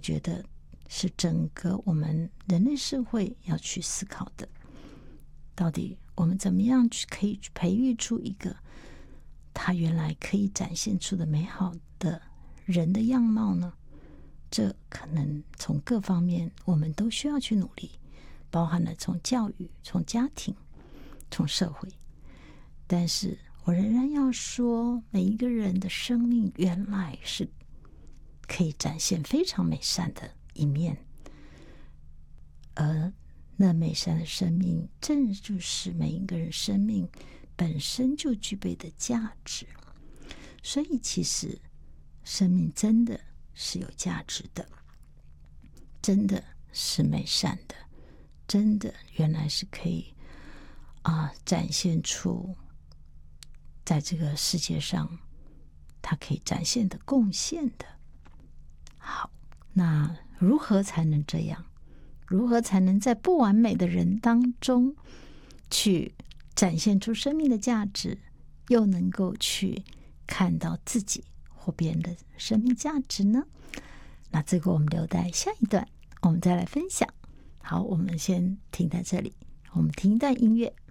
觉得是整个我们人类社会要去思考的。到底我们怎么样可以培育出一个他原来可以展现出的美好的人的样貌呢？这可能从各方面我们都需要去努力，包含了从教育、从家庭、从社会。但是我仍然要说，每一个人的生命原来是可以展现非常美善的一面，而那美善的生命正就是每一个人生命本身就具备的价值。所以其实生命真的是有价值的，真的是美善的，真的原来是可以展现出在这个世界上它可以展现的贡献的。好，那如何才能这样？如何才能在不完美的人当中去展现出生命的价值，又能够去看到自己或别人的生命价值呢？那这个我们留待下一段我们再来分享。好，我们先停在这里，我们听一段音乐。